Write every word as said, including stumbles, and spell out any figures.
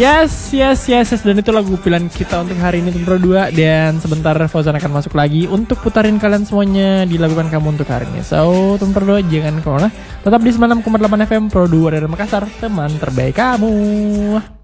Yes, yes, yes, yes. Dan itu lagu pilihan kita untuk hari ini Tumpro dua. Dan sebentar Fauzan akan masuk lagi untuk putarin kalian semuanya dilakukan kamu untuk hari ini. So, Tumpro dua jangan kemana. Tetap di sembilan puluh enam koma delapan F M Pro dua dari Makassar, teman terbaik kamu.